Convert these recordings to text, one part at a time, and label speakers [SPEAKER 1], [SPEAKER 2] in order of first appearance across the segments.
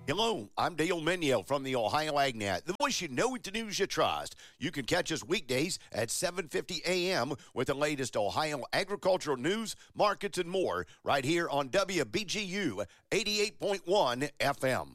[SPEAKER 1] Hello, I'm Dale Meniel from the Ohio AgNet, the voice you know with the news you trust. You can catch us weekdays at 7:50 a.m. with the latest Ohio agricultural news, markets, and more right here on WBGU 88.1 FM.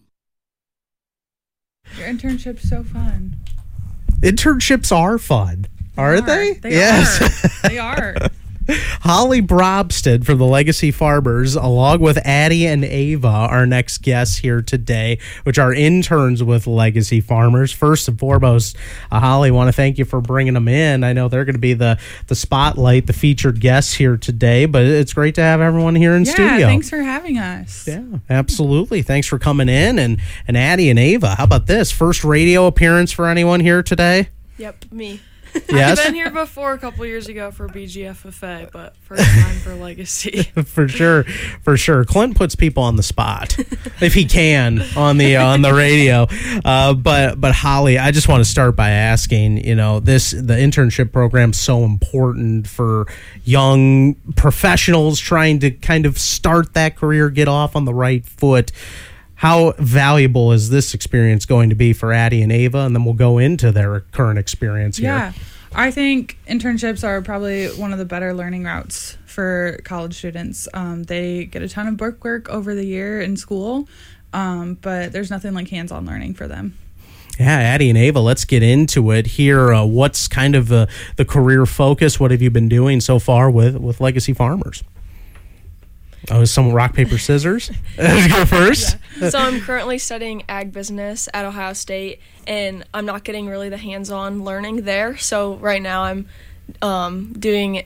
[SPEAKER 2] Your internship's so fun.
[SPEAKER 3] Internships are fun, aren't they?
[SPEAKER 2] Yes. They are.
[SPEAKER 3] Holly Brobstead from the Legacy Farmers, along with Addie and Ava, our next guests here today, which are interns with Legacy Farmers. First and foremost, Holly, want to thank you for bringing them in. I know they're going to be the spotlight, the featured guests here today, but it's great to have everyone here in studio.
[SPEAKER 2] Yeah, thanks for having us.
[SPEAKER 3] Yeah, absolutely. Thanks for coming in. And Addie and Ava, how about this? First radio appearance for anyone here today?
[SPEAKER 4] Yep, me.
[SPEAKER 3] Yes?
[SPEAKER 4] I've been here before a couple years ago for BGFFA, but first time for Legacy.
[SPEAKER 3] For sure. Clint puts people on the spot if he can on the radio. But Holly, I just want to start by asking, the internship program's so important for young professionals trying to kind of start that career, get off on the right foot. How valuable is this experience going to be for Addie and Ava? And then we'll go into their current experience here.
[SPEAKER 2] Yeah, I think internships are probably one of the better learning routes for college students. They get a ton of book work over the year in school, but there's nothing like hands-on learning for them.
[SPEAKER 3] Yeah, Addie and Ava, let's get into it here. What's kind of the career focus? What have you been doing so far with Legacy Farmers? Oh, some rock, paper, scissors? Let's go first.
[SPEAKER 4] Yeah. So I'm currently studying ag business at Ohio State, and I'm not getting really the hands-on learning there. So right now I'm doing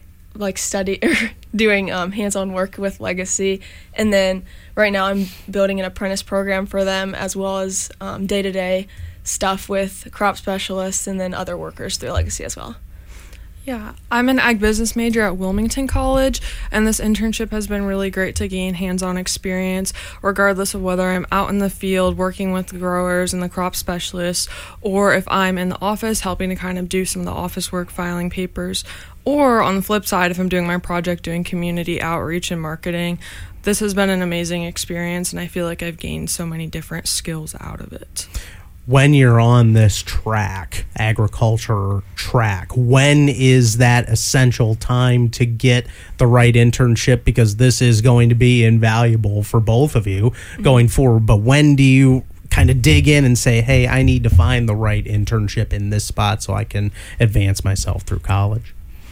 [SPEAKER 4] hands-on work with Legacy, and then right now I'm building an apprentice program for them, as well as day-to-day stuff with crop specialists and then other workers through Legacy as well.
[SPEAKER 5] Yeah, I'm an ag business major at Wilmington College, and this internship has been really great to gain hands-on experience, regardless of whether I'm out in the field working with the growers and the crop specialists, or if I'm in the office helping to kind of do some of the office work, filing papers, or on the flip side, if I'm doing my project, doing community outreach and marketing. This has been an amazing experience, and I feel like I've gained so many different skills out of it.
[SPEAKER 3] When you're on this track, agriculture track, when is that essential time to get the right internship? Because this is going to be invaluable for both of you going forward. But when do you kind of dig in and say, hey, I need to find the right internship in this spot so I can advance myself through college?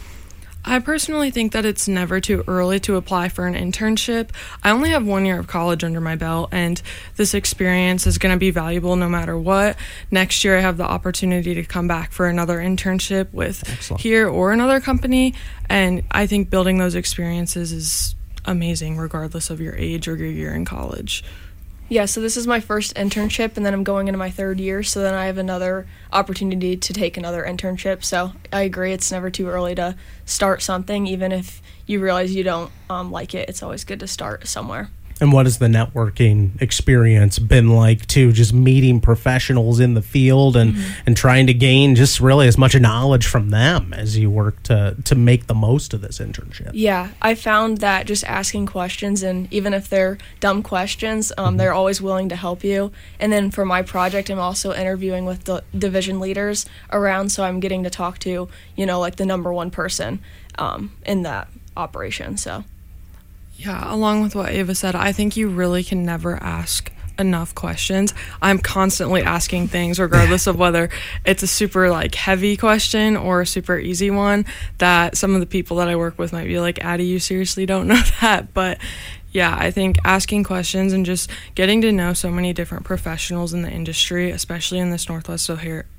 [SPEAKER 5] I personally think that it's never too early to apply for an internship. I only have 1 year of college under my belt, and this experience is going to be valuable no matter what. Next year, I have the opportunity to come back for another internship with here or another company, and I think building those experiences is amazing regardless of your age or your year in college.
[SPEAKER 4] Yeah, so this is my first internship, and then I'm going into my third year, so then I have another opportunity to take another internship. So I agree, it's never too early to start something. Even if you realize you don't like it, it's always good to start somewhere.
[SPEAKER 3] And what has the networking experience been like, too? Just meeting professionals in the field and trying to gain just really as much knowledge from them as you work to make the most of this internship.
[SPEAKER 4] Yeah, I found that just asking questions, and even if they're dumb questions, they're always willing to help you. And then for my project, I'm also interviewing with the division leaders around, so I'm getting to talk to, like the number one person in that operation, so.
[SPEAKER 5] Yeah, along with what Ava said, I think you really can never ask enough questions. I'm constantly asking things, regardless of whether it's a super heavy question or a super easy one, that some of the people that I work with might be like, Addie, you seriously don't know that? But yeah, I think asking questions and just getting to know so many different professionals in the industry, especially in this Northwest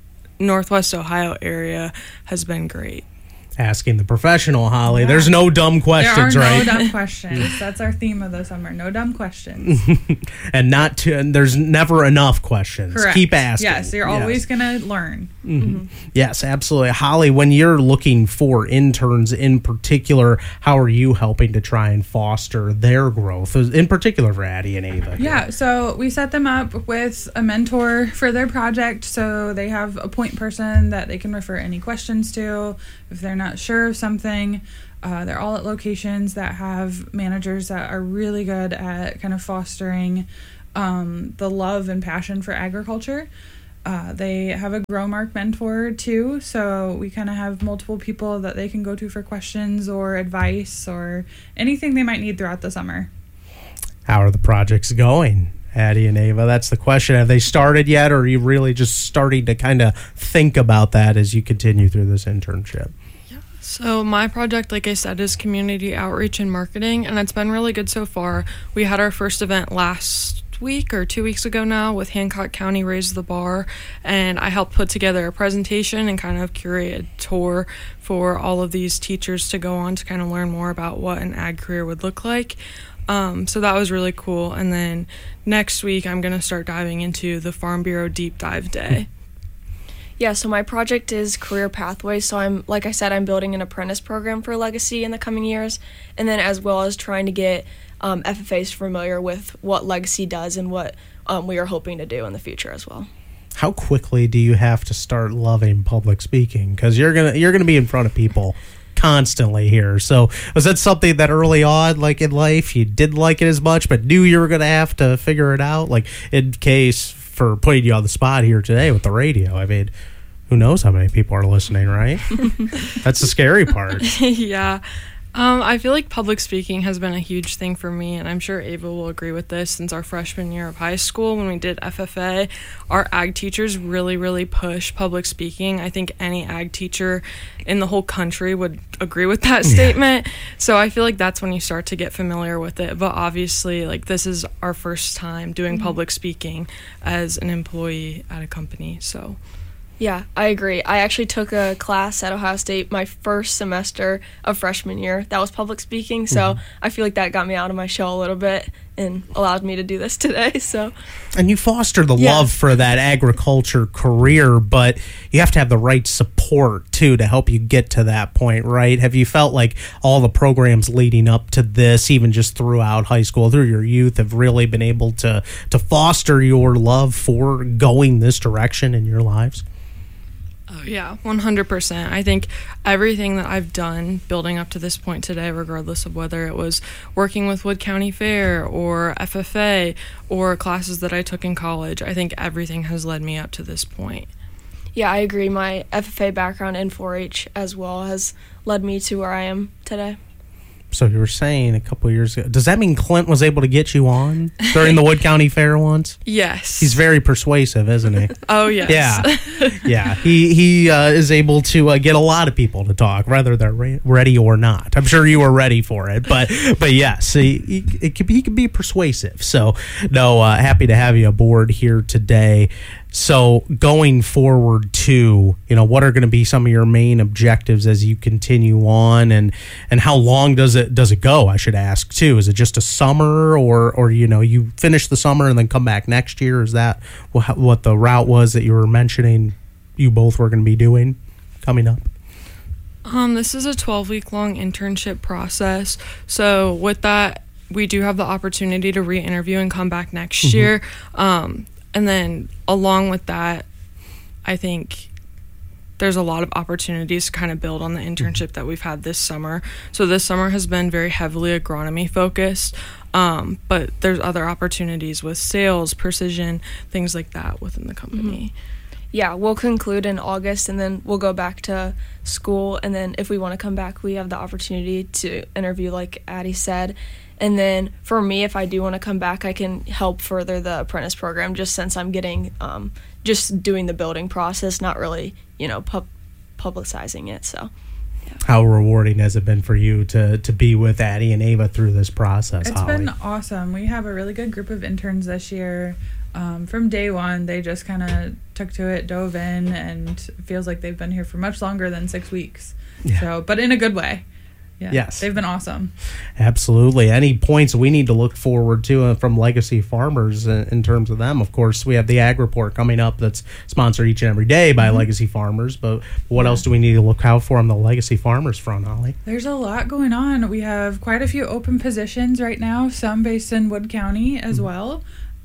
[SPEAKER 5] Ohio area, has been great.
[SPEAKER 3] Asking the professional, Holly.
[SPEAKER 2] Yeah.
[SPEAKER 3] There's no dumb questions,
[SPEAKER 2] there are
[SPEAKER 3] right?
[SPEAKER 2] no dumb questions. That's our theme of the summer. No dumb questions.
[SPEAKER 3] And there's never enough questions.
[SPEAKER 2] Correct.
[SPEAKER 3] Keep asking.
[SPEAKER 2] Yes, you're always going to learn.
[SPEAKER 3] Yes, absolutely. Holly, when you're looking for interns in particular, how are you helping to try and foster their growth, in particular for Addie and Ava?
[SPEAKER 2] Yeah, so we set them up with a mentor for their project, so they have a point person that they can refer any questions to if they're not sure of something. They're all at locations that have managers that are really good at kind of fostering the love and passion for agriculture. They have a GrowMark mentor too, so we kind of have multiple people that they can go to for questions or advice or anything they might need throughout the summer.
[SPEAKER 3] How are the projects going, Addie and Ava? That's the question. Have they started yet, or are you really just starting to kind of think about that as you continue through this internship?
[SPEAKER 5] So my project, like I said, is community outreach and marketing, and it's been really good so far. We had our first event last week or 2 weeks ago now with Hancock County Raise the Bar, and I helped put together a presentation and kind of curate a tour for all of these teachers to go on to kind of learn more about what an ag career would look like. So that was really cool. And then next week I'm going to start diving into the Farm Bureau Deep Dive Day.
[SPEAKER 4] Yeah, so my project is career pathways. So like I said, I'm building an apprentice program for Legacy in the coming years, and then as well as trying to get FFAs familiar with what Legacy does and what we are hoping to do in the future as well.
[SPEAKER 3] How quickly do you have to start loving public speaking? Because you're gonna be in front of people constantly here. So was that something that early on, like in life, you didn't like it as much, but knew you were gonna have to figure it out? Like in case for putting you on the spot here today with the radio. I mean, who knows how many people are listening, right? That's the scary part.
[SPEAKER 5] Yeah. I feel like public speaking has been a huge thing for me, and I'm sure Ava will agree with this. Since our freshman year of high school, when we did FFA, our ag teachers really, really push public speaking. I think any ag teacher in the whole country would agree with that statement. So I feel like that's when you start to get familiar with it. But obviously, like, this is our first time doing public speaking as an employee at a company, so...
[SPEAKER 4] Yeah, I agree. I actually took a class at Ohio State my first semester of freshman year. That was public speaking, so I feel like that got me out of my shell a little bit and allowed me to do this today. So,
[SPEAKER 3] and you foster the love for that agriculture career, but you have to have the right support too to help you get to that point, right? Have you felt like all the programs leading up to this, even just throughout high school, through your youth, have really been able to foster your love for going this direction in your lives?
[SPEAKER 5] Oh, yeah, 100%. I think everything that I've done building up to this point today, regardless of whether it was working with Wood County Fair or FFA or classes that I took in college, I think everything has led me up to this point.
[SPEAKER 4] Yeah, I agree. My FFA background in 4-H as well has led me to where I am today.
[SPEAKER 3] So you were saying a couple of years ago, does that mean Clint was able to get you on during the Wood County Fair once?
[SPEAKER 5] Yes.
[SPEAKER 3] He's very persuasive, isn't he?
[SPEAKER 5] Oh, yes.
[SPEAKER 3] Yeah. Yeah. He is able to get a lot of people to talk, whether they're ready or not. I'm sure you were ready for it, but yes, he can be persuasive. So, no, happy to have you aboard here today. So going forward too, what are going to be some of your main objectives as you continue on, and how long does it go? I should ask too. Is it just a summer, or you finish the summer and then come back next year? Is that what the route was that you were mentioning you both were going to be doing coming up?
[SPEAKER 5] This is a 12-week long internship process. So with that, we do have the opportunity to re-interview and come back next year. And then along with that, I think there's a lot of opportunities to kind of build on the internship that we've had this summer. So this summer has been very heavily agronomy focused, but there's other opportunities with sales, precision, things like that within the company.
[SPEAKER 4] Yeah, we'll conclude in August, and then we'll go back to school. And then if we want to come back, we have the opportunity to interview, like Addie said. And then for me, if I do want to come back, I can help further the apprentice program, just since I'm getting just doing the building process, not really, publicizing it. So, yeah.
[SPEAKER 3] How rewarding has it been for you to be with Addie and Ava through this process,
[SPEAKER 2] It's
[SPEAKER 3] Holly?
[SPEAKER 2] been awesome. We have a really good group of interns this year. From day one, they just kind of took to it, dove in, and feels like they've been here for much longer than 6 weeks.
[SPEAKER 3] Yeah.
[SPEAKER 2] So, but in a good way. Yeah,
[SPEAKER 3] yes.
[SPEAKER 2] They've been awesome.
[SPEAKER 3] Absolutely. Any points we need to look forward to from Legacy Farmers in terms of them? Of course, we have the Ag Report coming up that's sponsored each and every day by Legacy Farmers, but what else do we need to look out for on the Legacy Farmers front, Holly?
[SPEAKER 2] There's a lot going on. We have quite a few open positions right now, some based in Wood County as well.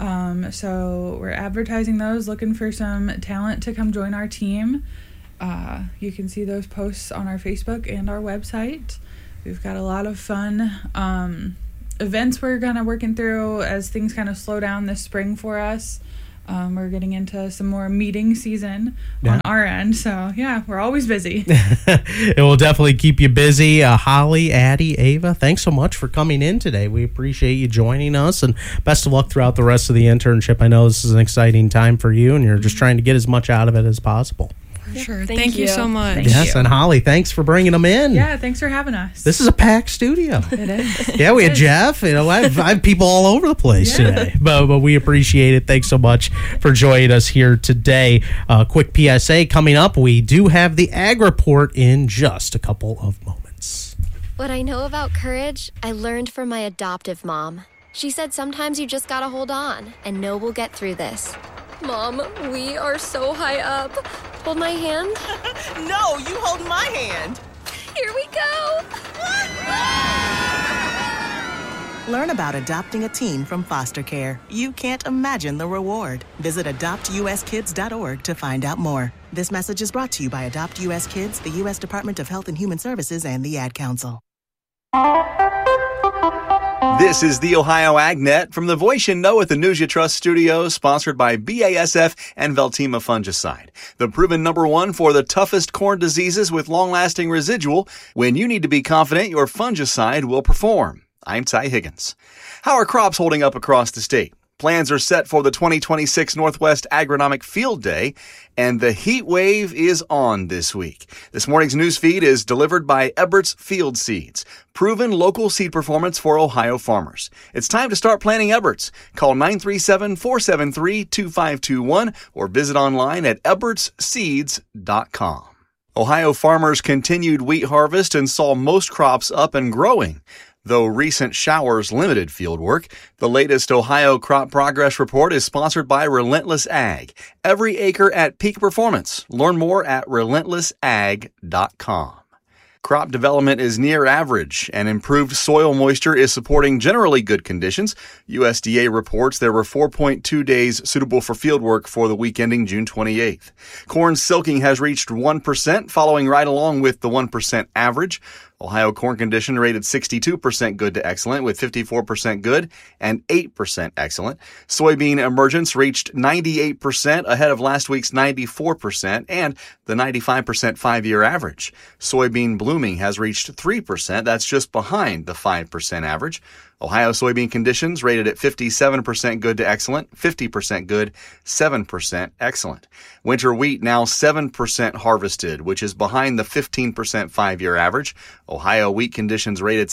[SPEAKER 2] So we're advertising those, looking for some talent to come join our team. You can see those posts on our Facebook and our website. We've got a lot of fun events we're kind of working through as things kind of slow down this spring for us. We're getting into some more meeting season on our end. So, yeah, we're always busy.
[SPEAKER 3] It will definitely keep you busy. Holly, Addie, Ava, thanks so much for coming in today. We appreciate you joining us, and best of luck throughout the rest of the internship. I know this is an exciting time for you, and you're just trying to get as much out of it as possible.
[SPEAKER 5] Sure. Thank you so much.
[SPEAKER 3] Yes, and Holly, thanks for bringing them in.
[SPEAKER 2] Yeah, thanks for having us.
[SPEAKER 3] This is a packed studio.
[SPEAKER 2] It is.
[SPEAKER 3] Yeah, we had Jeff. You know, I have people all over the place today, but we appreciate it. Thanks so much for joining us here today. Quick PSA coming up. We do have the Ag Report in just a couple of moments.
[SPEAKER 6] What I know about courage, I learned from my adoptive mom. She said sometimes you just gotta hold on and know we'll get through this. Mom, we are so high up. Hold my hand.
[SPEAKER 7] No, you hold my hand.
[SPEAKER 6] Here we go.
[SPEAKER 7] Learn about adopting a teen from foster care. You can't imagine the reward. Visit adoptuskids.org to find out more. This message is brought to you by Adopt US Kids, the U.S. Department of Health and Human Services, and the Ad Council.
[SPEAKER 8] This is the Ohio AgNet from the Voice You Know at the News You Trust studios, sponsored by BASF and Veltima Fungicide, the proven #1 for the toughest corn diseases with long-lasting residual when you need to be confident your fungicide will perform. I'm Ty Higgins. How are crops holding up across the state? Plans are set for the 2026 Northwest Agronomic Field Day, and the heat wave is on this week. This morning's news feed is delivered by Eberts Field Seeds, proven local seed performance for Ohio farmers. It's time to start planting Eberts. Call 937-473-2521 or visit online at ebertsseeds.com. Ohio farmers continued wheat harvest and saw most crops up and growing. Though recent showers limited field work, the latest Ohio Crop Progress Report is sponsored by Relentless Ag. Every acre at peak performance. Learn more at relentlessag.com. Crop development is near average, and improved soil moisture is supporting generally good conditions. USDA reports there were 4.2 days suitable for fieldwork for the week ending June 28th. Corn silking has reached 1%, following right along with the 1% average. Ohio corn condition rated 62% good to excellent, with 54% good and 8% excellent. Soybean emergence reached 98%, ahead of last week's 94% and the 95% 5-year average. Soybean blooming has reached 3%. That's just behind the 5% average. Ohio soybean conditions rated at 57% good to excellent, 50% good, 7% excellent. Winter wheat now 7% harvested, which is behind the 15% 5-year average. Ohio wheat conditions rated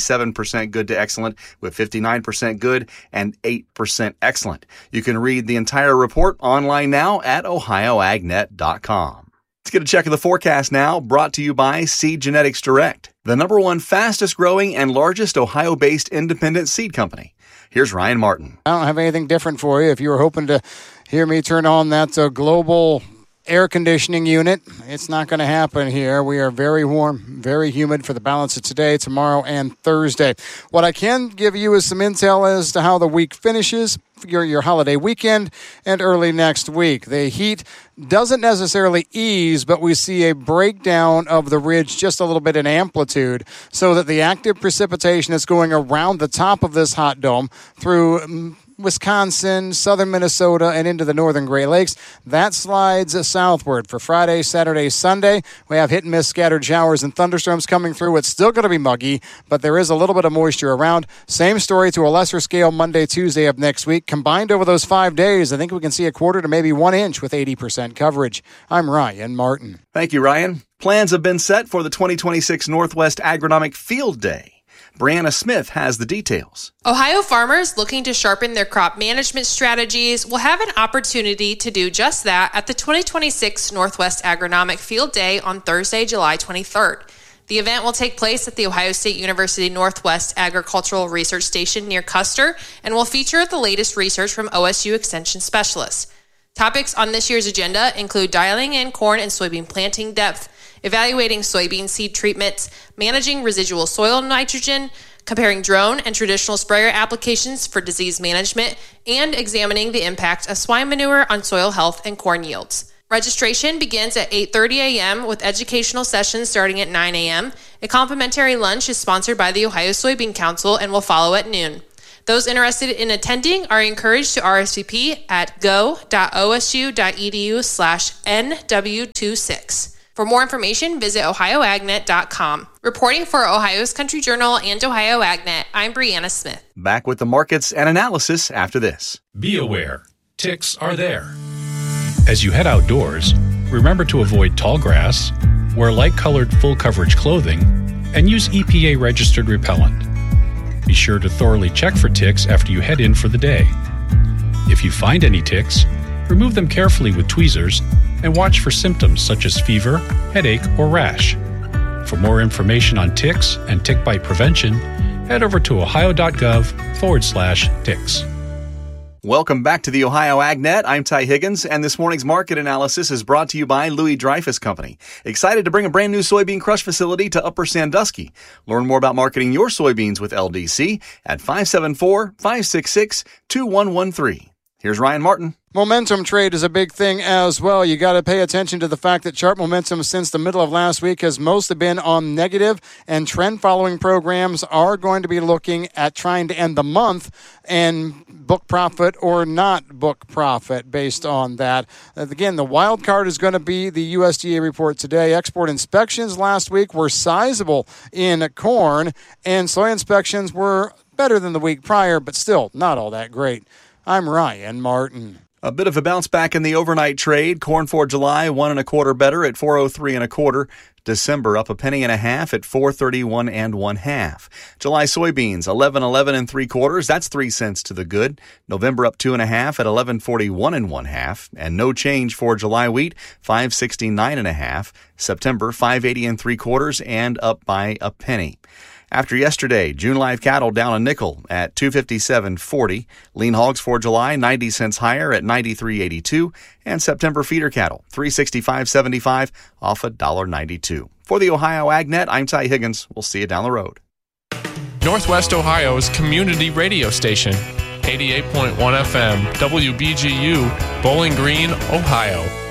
[SPEAKER 8] 67% good to excellent, with 59% good and 8% excellent. You can read the entire report online now at ohioagnet.com. Let's get a check of the forecast now, brought to you by Seed Genetics Direct, the #1 fastest growing and largest Ohio-based independent seed company. Here's Ryan Martin.
[SPEAKER 9] I don't have anything different for you. If you were hoping to hear me turn on that global air conditioning unit, it's not going to happen here. We are very warm, very humid for the balance of today, tomorrow, and Thursday. What I can give you is some intel as to how the week finishes, your holiday weekend, and early next week. The heat doesn't necessarily ease, but we see a breakdown of the ridge just a little bit in amplitude, so that the active precipitation that's going around the top of this hot dome through Wisconsin, southern Minnesota, and into the northern Great Lakes, that slides southward for Friday, Saturday, Sunday. We have hit and miss scattered showers and thunderstorms coming through. It's still going to be muggy, but there is a little bit of moisture around. Same story to a lesser scale Monday, Tuesday of next week. Combined over those 5 days, I think we can see a quarter to maybe 1 inch with 80% coverage. I'm Ryan Martin.
[SPEAKER 8] Thank you, Ryan. Plans have been set for the 2026 Northwest Agronomic Field Day. Brianna Smith has the details.
[SPEAKER 10] Ohio farmers looking to sharpen their crop management strategies will have an opportunity to do just that at the 2026 Northwest Agronomic Field Day on Thursday, July 23rd. The event will take place at the Ohio State University Northwest Agricultural Research Station near Custer and will feature the latest research from OSU Extension specialists. Topics on this year's agenda include dialing in corn and soybean planting depth, evaluating soybean seed treatments, managing residual soil nitrogen, comparing drone and traditional sprayer applications for disease management, and examining the impact of swine manure on soil health and corn yields. Registration begins at 8:30 a.m. with educational sessions starting at 9 a.m. A complimentary lunch is sponsored by the Ohio Soybean Council and will follow at noon. Those interested in attending are encouraged to RSVP at go.osu.edu/NW26. For more information, visit ohioagnet.com. Reporting for Ohio's Country Journal and Ohio AgNet, I'm Brianna Smith.
[SPEAKER 8] Back with the markets and analysis after this.
[SPEAKER 11] Be aware, ticks are there. As you head outdoors, remember to avoid tall grass, wear light-colored full-coverage clothing, and use EPA-registered repellent. Be sure to thoroughly check for ticks after you head in for the day. If you find any ticks, remove them carefully with tweezers and watch for symptoms such as fever, headache, or rash. For more information on ticks and tick bite prevention, head over to ohio.gov/ticks.
[SPEAKER 8] Welcome back to the Ohio AgNet. I'm Ty Higgins, and this morning's market analysis is brought to you by Louis Dreyfus Company. Excited to bring a brand new soybean crush facility to Upper Sandusky. Learn more about marketing your soybeans with LDC at 574-566-2113. Here's Ryan Martin.
[SPEAKER 9] Momentum trade is a big thing as well. You got to pay attention to the fact that chart momentum since the middle of last week has mostly been on negative, and trend following programs are going to be looking at trying to end the month and book profit or not book profit based on that. Again, the wild card is going to be the USDA report today. Export inspections last week were sizable in corn, and soy inspections were better than the week prior, but still not all that great. I'm Ryan Martin.
[SPEAKER 8] A bit of a bounce back in the overnight trade. Corn for July 1 1/4 better at 403 1/4. December up 1.5 pennies at 431 1/2. July soybeans 11.11 3/4. That's 3 cents to the good. November up 2.5 at 11.41 1/2. And no change for July wheat 569 1/2. September 580 3/4 and up by a penny. After yesterday, June live cattle down a nickel at 257.40. Lean hogs for July 90 cents higher at 93.82. And September feeder cattle 365.75 off $1.92. For the Ohio AgNet, I'm Ty Higgins. We'll see you down the road.
[SPEAKER 12] Northwest Ohio's community radio station, 88.1 FM, WBGU, Bowling Green, Ohio.